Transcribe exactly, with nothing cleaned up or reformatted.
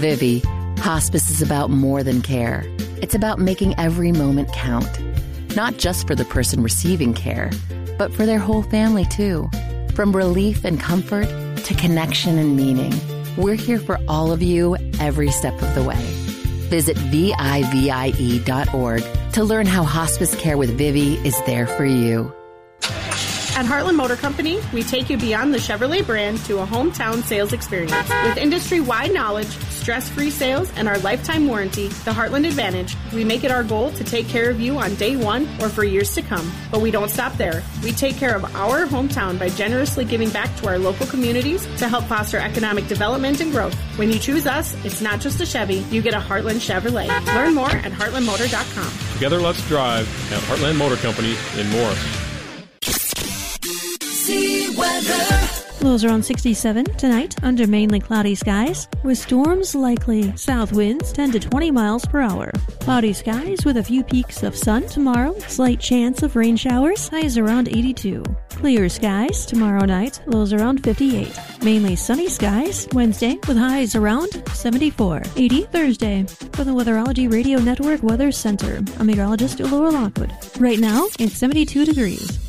Vivi, hospice is about more than care. It's about making every moment count. Not just for the person receiving care, but for their whole family too. From relief and comfort to connection and meaning, we're here for all of you every step of the way. Visit V I V I E dot org to learn how hospice care with Vivi is there for you. At Heartland Motor Company, we take you beyond the Chevrolet brand to a hometown sales experience. With industry-wide knowledge, stress-free sales, and our lifetime warranty, the Heartland Advantage, we make it our goal to take care of you on day one or for years to come. But we don't stop there. We take care of our hometown by generously giving back to our local communities to help foster economic development and growth. When you choose us, it's not just a Chevy, you get a Heartland Chevrolet. Learn more at heartland motor dot com. Together, let's drive at Heartland Motor Company in Morris. Weather. Lows around sixty-seven tonight under mainly cloudy skies with storms likely. South winds ten to twenty miles per hour. Cloudy skies with a few peaks of sun tomorrow. Slight chance of rain showers. Highs around eighty-two. Clear skies tomorrow night. Lows around fifty-eight. Mainly sunny skies Wednesday with highs around seventy-four. eighty Thursday. For the Weatherology Radio Network Weather Center, I'm meteorologist Laura Lockwood. Right now, it's seventy-two degrees.